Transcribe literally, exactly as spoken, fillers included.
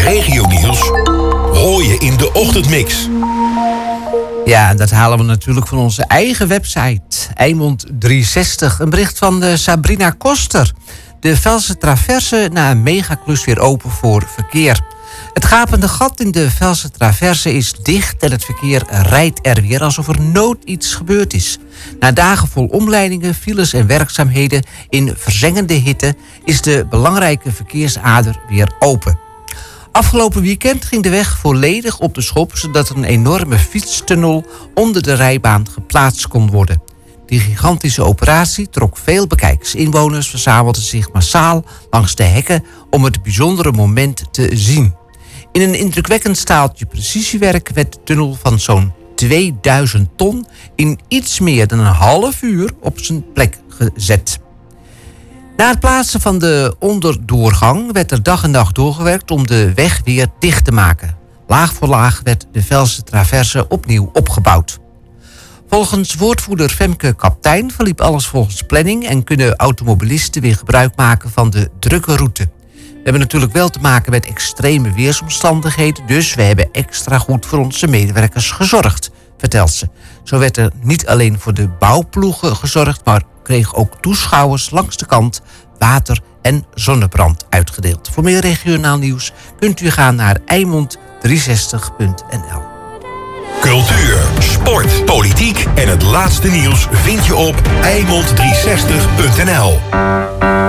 Regionieuws hoor je in de ochtendmix. Ja, dat halen we natuurlijk van onze eigen website, Eimond driehonderdzestig. Een bericht van uh, Sabrina Koster. De Velse Traverse na een megaklus weer open voor verkeer. Het gapende gat in de Velse Traverse is dicht en het verkeer rijdt er weer alsof er nooit iets gebeurd is. Na dagen vol omleidingen, files en werkzaamheden in verzengende hitte is de belangrijke verkeersader weer open. Afgelopen weekend ging de weg volledig op de schop, zodat een enorme fietstunnel onder de rijbaan geplaatst kon worden. Die gigantische operatie trok veel bekijks. Inwoners verzamelden zich massaal langs de hekken om het bijzondere moment te zien. In een indrukwekkend staaltje precisiewerk werd de tunnel van zo'n tweeduizend ton in iets meer dan een half uur op zijn plek gezet. Na het plaatsen van de onderdoorgang werd er dag en nacht doorgewerkt om de weg weer dicht te maken. Laag voor laag werd de Velse Traverse opnieuw opgebouwd. Volgens woordvoerder Femke Kaptein verliep alles volgens planning en kunnen automobilisten weer gebruik maken van de drukke route. We hebben natuurlijk wel te maken met extreme weersomstandigheden, dus we hebben extra goed voor onze medewerkers gezorgd, vertelt ze. Zo werd er niet alleen voor de bouwploegen gezorgd, maar kregen ook toeschouwers langs de kant water en zonnebrand uitgedeeld. Voor meer regionaal nieuws kunt u gaan naar eimond driehonderdzestig punt n l. Cultuur, sport, politiek en het laatste nieuws vind je op eimond driehonderdzestig punt n l.